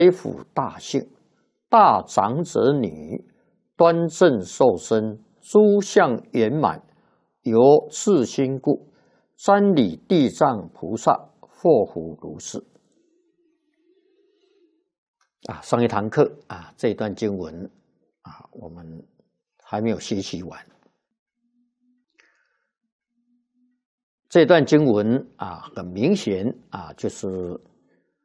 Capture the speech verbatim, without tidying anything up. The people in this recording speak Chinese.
开府大幸，大长者女，端正受身，诸相圆满，由次心故，瞻礼地藏菩萨，祸福如是。啊，上一堂课啊，这段经文啊，我们还没有学习完。这段经文啊，很明显啊，就是